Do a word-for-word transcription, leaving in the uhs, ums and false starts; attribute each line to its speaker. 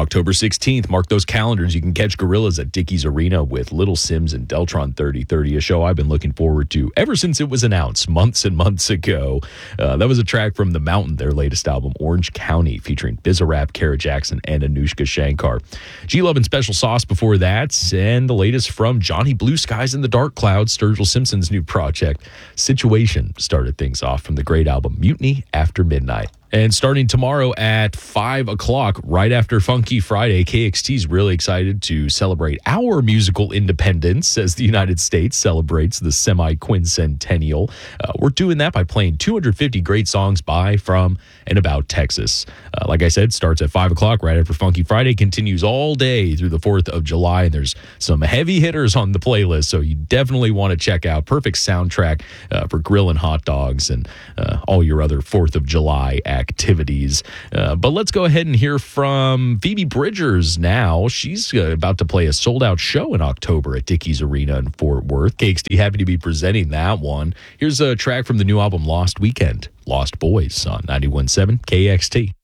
Speaker 1: October sixteenth, mark those calendars. You can catch Gorillaz at Dickies Arena with Little Sims and Deltron thirty thirty, a show I've been looking forward to ever since it was announced months and months ago. Uh, that was a track from The Mountain, their latest album, Orange County, featuring Bizarrap, Kara Jackson, and Anushka Shankar. G-Love and Special Sauce before that, and the latest from Johnny Blue Skies and the Dark Clouds, Sturgill Simpson's new project, Situation, started things off from the great album Mutiny After Midnight. And starting tomorrow at five o'clock, right after Funky Friday, K X T is really excited to celebrate our musical independence as the United States celebrates the semi-quincentennial. Uh, we're doing that by playing two hundred fifty great songs by, from, and about Texas. Uh, like I said, starts at five o'clock right after Funky Friday, continues all day through the fourth of July, and there's some heavy hitters on the playlist, so you definitely want to check out. Perfect soundtrack uh, for grilling hot dogs and uh, all your other fourth of July activities. activities. Uh, but let's go ahead and hear from Phoebe Bridgers now. She's uh, about to play a sold-out show in October at Dickies Arena in Fort Worth. K X T happy to be presenting that one. Here's a track from the new album Lost Weekend, Lost Boys on ninety-one point seven K X T.